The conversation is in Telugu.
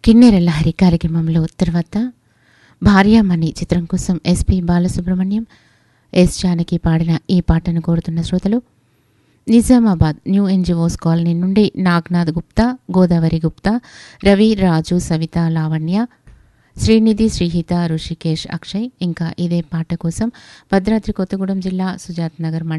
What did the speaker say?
కిన్నెర లహరి కార్యక్రమంలో తర్వాత భార్యామణి చిత్రం కోసం ఎస్పి బాలసుబ్రహ్మణ్యం, ఎస్ జానకి పాడిన ఈ పాటను కోరుతున్న శ్రోతలు నిజామాబాద్ న్యూ ఎన్జిఓస్ కాలనీ నుండి నాగ్నాథ్ గుప్తా, గోదావరి గుప్తా, రవి, రాజు, సవిత, లావణ్య, శ్రీనిధి, శ్రీహిత, ఋషికేష్, అక్షయ్. ఇంకా ఇదే పాట కోసం భద్రాద్రి కొత్తగూడెం జిల్లా సుజాత్ నగర్